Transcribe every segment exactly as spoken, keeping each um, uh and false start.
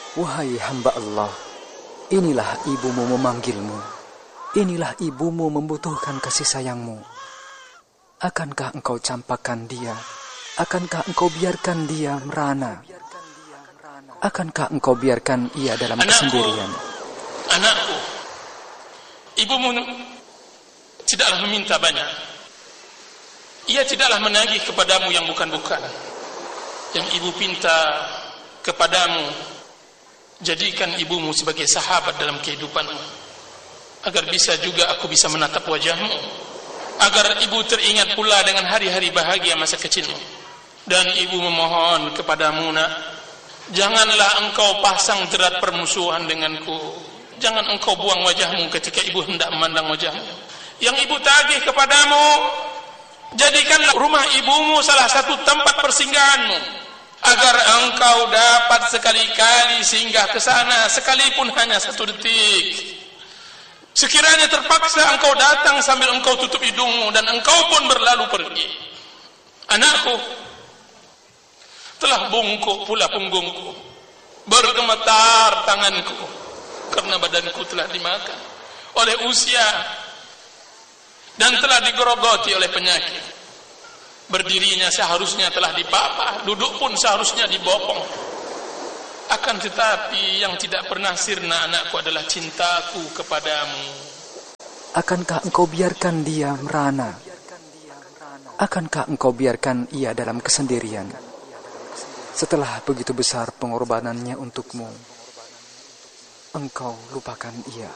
Wahai hamba Allah, inilah ibumu memanggilmu. Inilah ibumu membutuhkan kasih sayangmu. Akankah engkau campakkan dia? Akankah engkau biarkan dia merana? Akankah engkau biarkan ia dalam anakku, kesendirian? Anakku, ibumu tidaklah meminta banyak. Ia tidaklah menagih kepadamu yang bukan-bukan. Yang ibu pinta kepadamu, jadikan ibumu sebagai sahabat dalam kehidupanmu, agar bisa juga aku bisa menatap wajahmu, agar ibu teringat pula dengan hari-hari bahagia masa kecilmu. Dan ibu memohon kepadamu, nak, janganlah engkau pasang jerat permusuhan denganku. Jangan engkau buang wajahmu ketika ibu hendak memandang wajahmu. Yang ibu tagih kepadamu, jadikanlah rumah ibumu salah satu tempat persinggahanmu, agar engkau dapat sekali-kali singgah ke sana, sekalipun hanya satu detik. Sekiranya terpaksa engkau datang sambil engkau tutup hidungmu dan engkau pun berlalu pergi. Anakku, telah bungkuk pula punggungku, bergemetar tanganku, karena badanku telah dimakan oleh usia dan telah digerogoti oleh penyakit. Berdirinya seharusnya telah dipapah, duduk pun seharusnya dibopong. Akan tetapi yang tidak pernah sirna, anakku, adalah cintaku kepadamu. Akankah engkau biarkan dia merana? Akankah engkau biarkan ia dalam kesendirian? Setelah begitu besar pengorbanannya untukmu, engkau lupakan ia.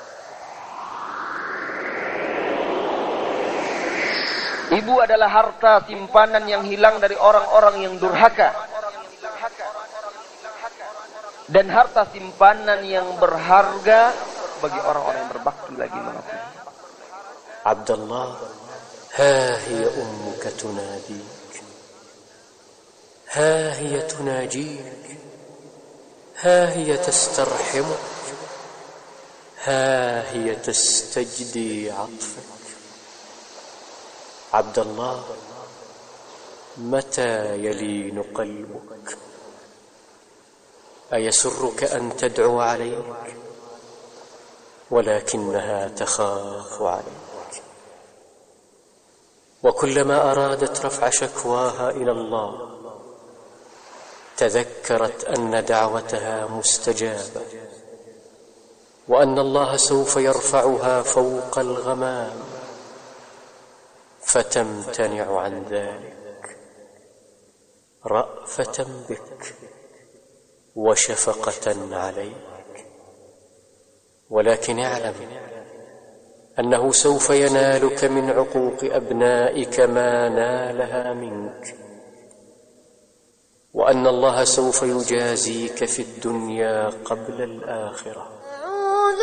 Ibu adalah harta simpanan yang hilang dari orang-orang yang durhaka, dan harta simpanan yang berharga bagi orang-orang yang berbakti lagi mengakui. Abdullah, ha hiya ummuka tunadik, ha hiya tunajik, ha hiya tastarhimuk, ha hiya tastajdi atfak. Abdullah, mata yalinu qalbuk? أيسرك أن تدعو عليك ولكنها تخاف عليك، وكلما أرادت رفع شكواها إلى الله تذكرت أن دعوتها مستجابة، وأن الله سوف يرفعها فوق الغمام، فتمتنع عن ذلك رأفة بك وشفقة عليك. ولكن اعلم أنه سوف ينالك من عقوق أبنائك ما نالها منك، وأن الله سوف يجازيك في الدنيا قبل الآخرة.